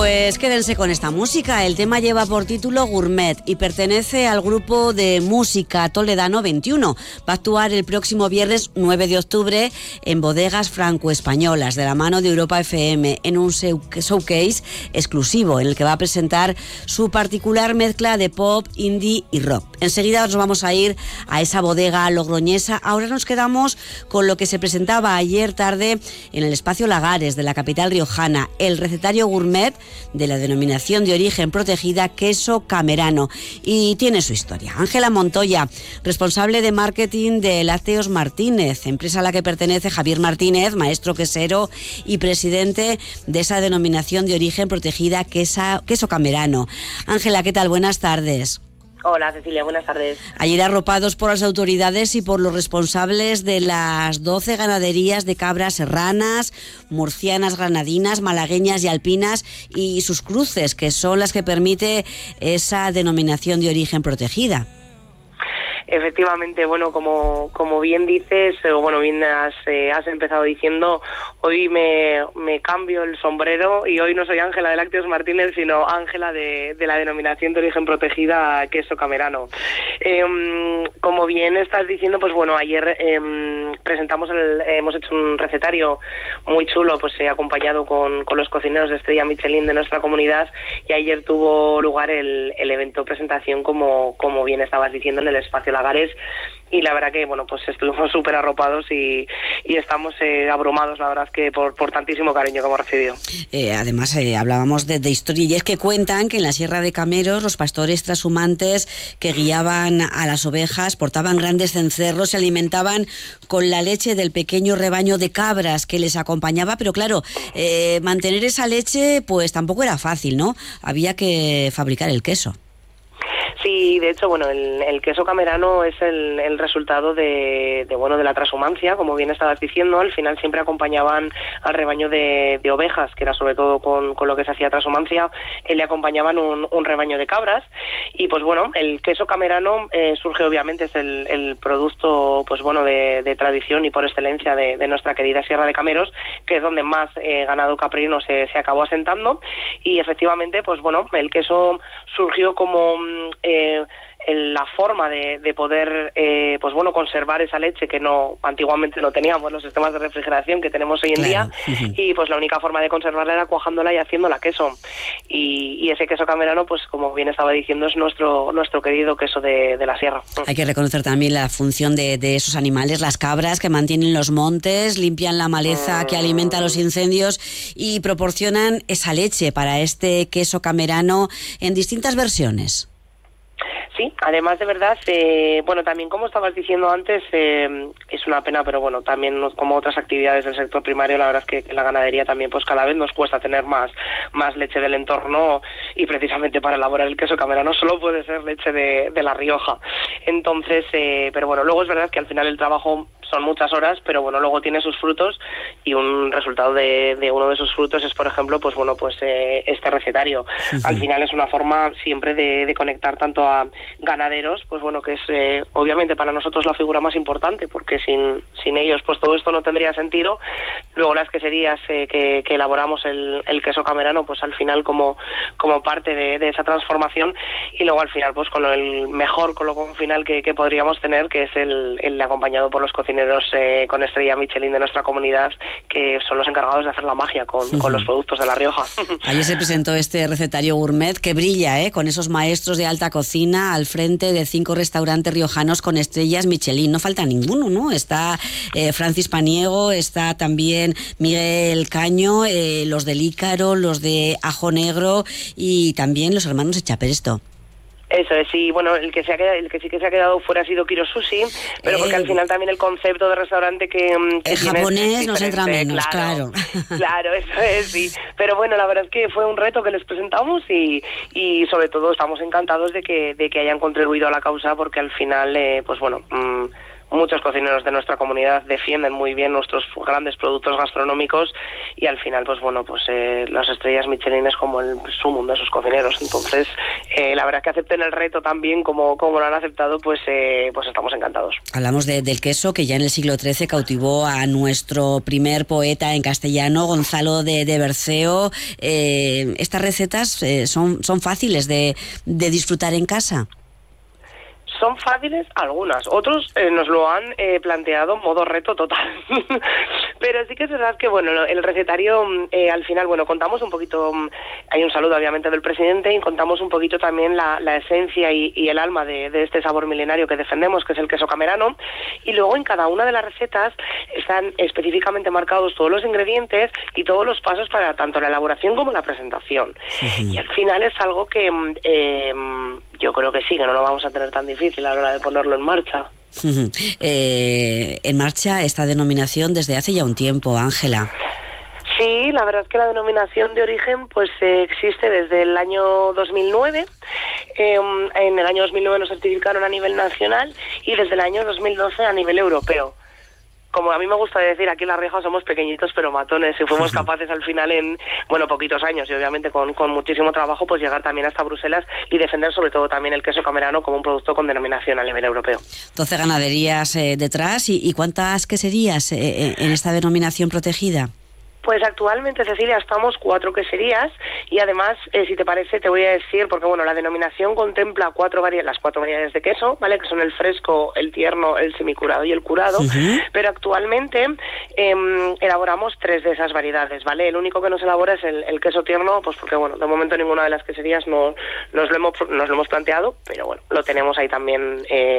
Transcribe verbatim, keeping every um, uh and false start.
Pues quédense con esta música. El tema lleva por título Gourmet y pertenece al grupo de música toledano veintiuno. Va a actuar el próximo viernes nueve de octubre en Bodegas Franco-Españolas de la mano de Europa F M en un showcase exclusivo en el que va a presentar su particular mezcla de pop, indie y rock. Enseguida nos vamos a ir a esa bodega logroñesa. Ahora nos quedamos con lo que se presentaba ayer tarde en el espacio Lagares de la capital riojana, el recetario gourmet de la denominación de origen protegida Queso Camerano, y tiene su historia. Ángela Montoya, responsable de marketing de Lácteos Martínez, empresa a la que pertenece Javier Martínez, maestro quesero y presidente de esa denominación de origen protegida Queso, Queso Camerano. Ángela, ¿qué tal? Buenas tardes. Hola Cecilia, buenas tardes. Ayer arropados por las autoridades y por los responsables de las doce ganaderías de cabras serranas, murcianas, granadinas, malagueñas y alpinas y sus cruces, que son las que permite esa denominación de origen protegida. Efectivamente, bueno, como como bien dices, o bueno, bien has, eh, has empezado diciendo, hoy me, me cambio el sombrero y hoy no soy Ángela de Lácteos Martínez, sino Ángela de, de la denominación de origen protegida Queso Camerano. Eh, como bien estás diciendo, pues bueno, ayer eh, presentamos, el, eh, hemos hecho un recetario muy chulo, pues eh, acompañado con, con los cocineros de Estrella Michelin de nuestra comunidad, y ayer tuvo lugar el, el evento presentación, como, como bien estabas diciendo, en el espacio Lagares, y la verdad que bueno, pues estuvimos súper arropados y, y estamos eh, abrumados, la verdad, que por, por tantísimo cariño que hemos recibido. Eh, además eh, hablábamos de, de historia, y es que cuentan que en la Sierra de Cameros los pastores trashumantes que guiaban a las ovejas portaban grandes cencerros, se alimentaban con la leche del pequeño rebaño de cabras que les acompañaba, pero claro, eh, mantener esa leche pues tampoco era fácil, ¿no? Había que fabricar el queso. Sí, de hecho, bueno, el, el queso camerano es el, el resultado de, de, bueno, de la transhumancia, como bien estabas diciendo. Al final siempre acompañaban al rebaño de, de ovejas, que era sobre todo con, con lo que se hacía transhumancia, eh, le acompañaban un, un rebaño de cabras. Y pues bueno, el queso camerano eh, surge, obviamente, es el, el producto, pues bueno, de, de tradición y por excelencia de, de nuestra querida Sierra de Cameros, que es donde más eh, ganado caprino se, se acabó asentando. Y efectivamente, pues bueno, el queso surgió como Eh, la forma de, de poder eh, pues bueno, conservar esa leche que no antiguamente no teníamos los sistemas de refrigeración que tenemos hoy en claro. día, uh-huh. y pues la única forma de conservarla era cuajándola y haciéndola queso, y, y ese queso camerano, pues como bien estaba diciendo, es nuestro nuestro querido queso de, de la sierra. Hay que reconocer también la función de, de esos animales, las cabras, que mantienen los montes, limpian la maleza, uh-huh. que alimenta los incendios y proporcionan esa leche para este queso camerano en distintas versiones. Sí, además de verdad, eh, bueno, también como estabas diciendo antes, eh, es una pena, pero bueno, también como otras actividades del sector primario, la verdad es que la ganadería también pues cada vez nos cuesta tener más, más leche del entorno, y precisamente para elaborar el queso camerano solo puede ser leche de, de La Rioja. Entonces, eh, pero bueno, luego es verdad que al final el trabajo son muchas horas, pero bueno, luego tiene sus frutos, y un resultado de, de uno de esos frutos es, por ejemplo, pues bueno, pues eh, este recetario. Sí, sí. Al final es una forma siempre de, de conectar tanto a ganaderos, pues bueno, que es eh, obviamente para nosotros la figura más importante, porque sin sin ellos pues todo esto no tendría sentido. Luego las queserías eh, que, que elaboramos el, el queso camerano, pues al final como como parte de, de esa transformación, y luego al final pues con el mejor colofón final que, que podríamos tener, que es el, el acompañado por los cocineros Eh, con Estrella Michelin de nuestra comunidad, que son los encargados de hacer la magia con, uh-huh. con los productos de La Rioja. Ayer se presentó este recetario gourmet que brilla, ¿eh? Con esos maestros de alta cocina al frente de cinco restaurantes riojanos con estrellas Michelin. No falta ninguno, ¿no? Está eh, Francis Paniego, está también Miguel Caño, eh, los del Ícaro, los de Ajo Negro y también los hermanos Echaperesto. Eso es, sí, bueno, el que se ha quedado, el que sí que se ha quedado fuera ha sido Kiro Sushi, pero porque eh, al final también el concepto de restaurante que, que el japonés nos entra menos, claro. Claro, claro, eso es, sí. Pero bueno, la verdad es que fue un reto que les presentamos, y, y sobre todo estamos encantados de que, de que hayan contribuido a la causa, porque al final, eh, pues bueno, mmm, muchos cocineros de nuestra comunidad defienden muy bien nuestros grandes productos gastronómicos y al final, pues bueno, pues eh, las estrellas Michelin es como el sumum de esos cocineros. Entonces, eh, la verdad que acepten el reto tan bien como, como lo han aceptado, pues, eh, pues estamos encantados. Hablamos de, del queso que ya en el siglo trece cautivó a nuestro primer poeta en castellano, Gonzalo de, de Berceo. Eh, ¿Estas recetas eh, son, son fáciles de, de disfrutar en casa? Son fáciles algunas, otros eh, nos lo han eh, planteado modo reto total. Pero sí que es verdad que, bueno, el recetario eh, al final, bueno, contamos un poquito, hay un saludo obviamente del presidente y contamos un poquito también la, la esencia y, y el alma de, de este sabor milenario que defendemos, que es el queso camerano, y luego en cada una de las recetas están específicamente marcados todos los ingredientes y todos los pasos para tanto la elaboración como la presentación. Uh-huh. Y al final es algo que eh, yo creo que sí, que no lo vamos a tener tan difícil a la hora de ponerlo en marcha. Uh-huh. Eh, en marcha esta denominación desde hace ya un tiempo, Ángela. Sí, la verdad es que la denominación de origen pues eh, existe desde el año dos mil nueve. Eh, en el año dos mil nueve nos certificaron a nivel nacional y desde el año dos mil doce a nivel europeo. Como a mí me gusta decir, aquí en La Rioja somos pequeñitos pero matones y fuimos capaces al final en, bueno, poquitos años y obviamente con, con muchísimo trabajo, pues llegar también hasta Bruselas y defender sobre todo también el queso camerano como un producto con denominación a nivel europeo. doce ganaderías eh, detrás y, y ¿cuántas queserías eh, en esta denominación protegida? Pues actualmente, Cecilia, estamos cuatro queserías y además, eh, si te parece, te voy a decir, porque bueno, la denominación contempla cuatro variedades, las cuatro variedades de queso, ¿vale? Que son el fresco, el tierno, el semicurado y el curado, uh-huh. Pero actualmente eh, elaboramos tres de esas variedades, ¿vale? El único que no se elabora es el, el queso tierno, pues porque bueno, de momento ninguna de las queserías no, nos, lo hemos, nos lo hemos planteado, pero bueno, lo tenemos ahí también eh,